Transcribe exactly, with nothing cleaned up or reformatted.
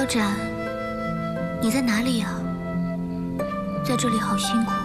小展，你在哪里啊？在这里好辛苦。